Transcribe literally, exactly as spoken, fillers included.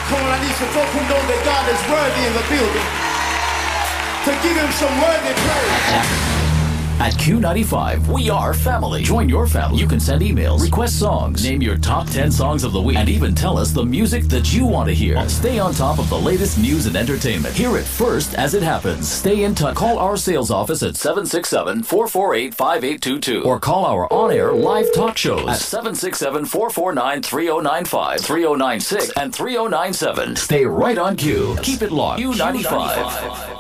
Come on, I need some folk who know that God is worthy in the building. To give him some worthy praise. At Q ninety-five, we are family. Join your family. You can send emails, request songs, name your top ten songs of the week, and even tell us the music that you want to hear. Stay on top of the latest news and entertainment. Hear it first as it happens. Stay in touch. Call our sales office at seven six seven, four four eight, five eight two two or call our on-air live talk shows at seven six seven, four four nine, three oh nine five, three oh nine six, and three oh nine seven. Stay right on Q. Keep it locked. Q ninety-five.